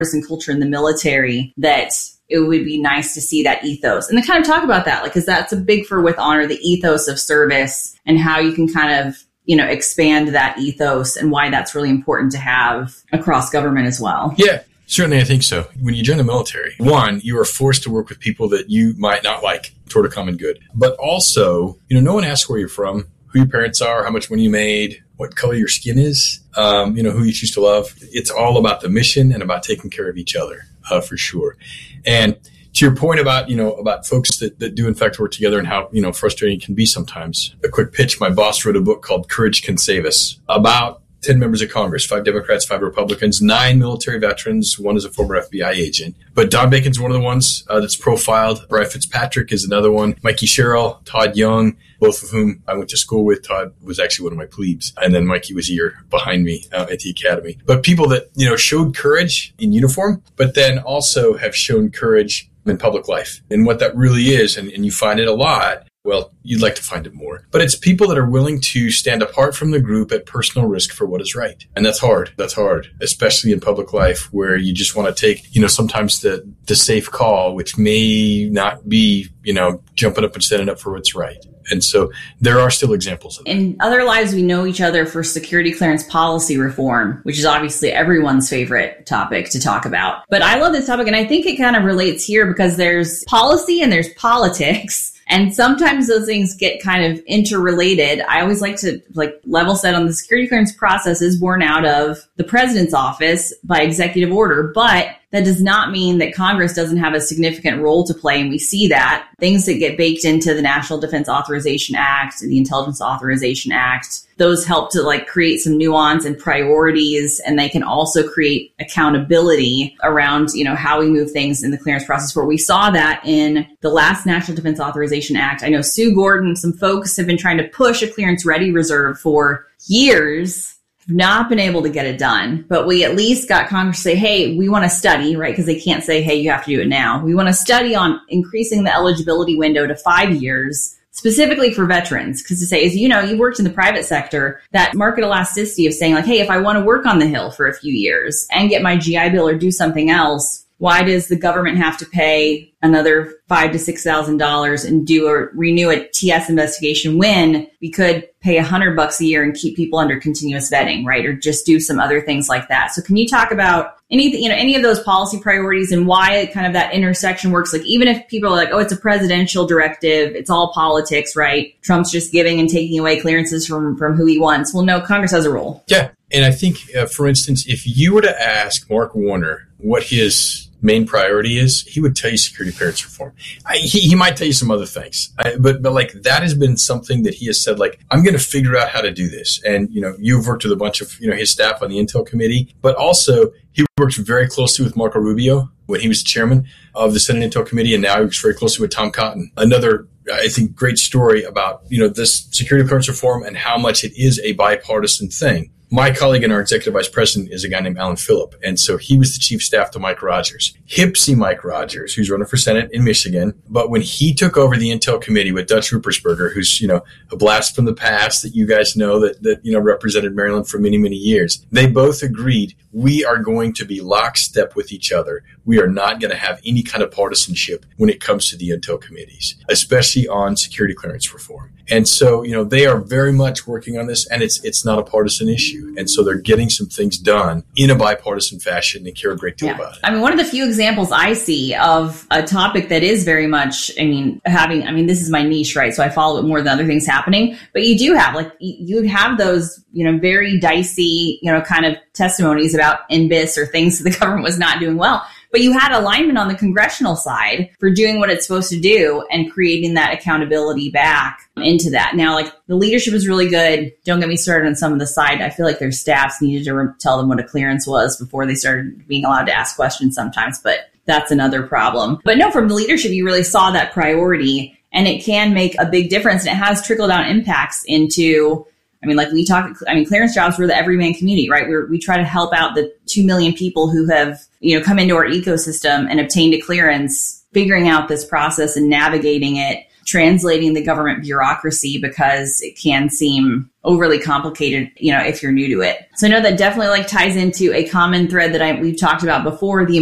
culture in the military that it would be nice to see that ethos and to kind of talk about that, like, because that's a big for With Honor, the ethos of service and how you can kind of, expand that ethos and why that's really important to have across government as well. Yeah, certainly. I think so. When you join the military, one, you are forced to work with people that you might not like toward a common good, but also, no one asks where you're from, who your parents are, how much money you made, what color your skin is, who you choose to love. It's all about the mission and about taking care of each other, for sure. And to your point about folks that do in fact work together and how, frustrating it can be sometimes. A quick pitch. My boss wrote a book called Courage Can Save Us about 10 members of Congress, 5 Democrats, 5 Republicans, 9 military veterans. 1 is a former FBI agent. But Don Bacon's one of the ones that's profiled. Brian Fitzpatrick is another one. Mikey Sherrill, Todd Young, both of whom I went to school with. Todd was actually one of my plebes. And then Mikey was a year behind me at the academy. But people that, showed courage in uniform, but then also have shown courage in public life. And what that really is, and you find it a lot, well, you'd like to find it more. But it's people that are willing to stand apart from the group at personal risk for what is right. And that's hard. That's hard, especially in public life where you just want to take, sometimes the safe call, which may not be, jumping up and standing up for what's right. And so there are still examples of that. In other lives, we know each other for security clearance policy reform, which is obviously everyone's favorite topic to talk about. But I love this topic, and I think it kind of relates here because there's policy and there's politics. And sometimes those things get kind of interrelated. I always like to level set on the security clearance process is born out of the president's office by executive order, but that does not mean that Congress doesn't have a significant role to play. And we see that things that get baked into the National Defense Authorization Act, the Intelligence Authorization Act, those help to create some nuance and priorities. And they can also create accountability around, how we move things in the clearance process, where we saw that in the last National Defense Authorization Act. I know Sue Gordon, some folks have been trying to push a clearance ready reserve for years, have not been able to get it done, but we at least got Congress to say, hey, we want to study, right? Because they can't say, hey, you have to do it now. We want to study on increasing the eligibility window to 5 years, specifically for veterans. Because to say, as you've worked in the private sector, that market elasticity of saying hey, if I want to work on the Hill for a few years and get my GI Bill or do something else, why does the government have to pay another $5,000 to $6,000 and renew a TS investigation when we could pay $100 a year and keep people under continuous vetting, right? Or just do some other things like that. So can you talk about any of those policy priorities and why kind of that intersection works? Even if people are like, oh, it's a presidential directive, it's all politics, right? Trump's just giving and taking away clearances from who he wants. Well, no, Congress has a role. Yeah. And I think, for instance, if you were to ask Mark Warner what his main priority is, he would tell you security clearance reform. He might tell you some other things, but that has been something that he has said, I'm going to figure out how to do this. And, you've worked with a bunch of, his staff on the Intel committee, but also he works very closely with Marco Rubio when he was chairman of the Senate Intel committee. And now he works very closely with Tom Cotton. Another, I think, great story about, this security clearance reform and how much it is a bipartisan thing. My colleague and our executive vice president is a guy named Alan Phillip. And so he was the chief staff to Mike Rogers. Hipsy Mike Rogers, who's running for Senate in Michigan. But when he took over the Intel committee with Dutch Ruppersberger, who's, a blast from the past that you guys know that represented Maryland for many, many years, they both agreed we are going to be lockstep with each other. We are not going to have any kind of partisanship when it comes to the Intel committees, especially on security clearance reform. And so, they are very much working on this, and it's not a partisan issue. And so they're getting some things done in a bipartisan fashion and care a great deal about it. One of the few examples I see of a topic that is very much, this is my niche, right? So I follow it more than other things happening. But you do have, you have those, very dicey, kind of testimonies about NBIS or things that the government was not doing well. But you had alignment on the congressional side for doing what it's supposed to do and creating that accountability back into that. Now, the leadership is really good. Don't get me started on some of the side. I feel like their staffs needed to tell them what a clearance was before they started being allowed to ask questions sometimes. But that's another problem. But no, from the leadership, you really saw that priority, and it can make a big difference. And it has trickle-down impacts into... clearance jobs were the everyman community, right? We try to help out the 2 million people who have, come into our ecosystem and obtained a clearance, figuring out this process and navigating it, translating the government bureaucracy because it can seem overly complicated, if you're new to it. So I know that definitely ties into a common thread that we've talked about before, the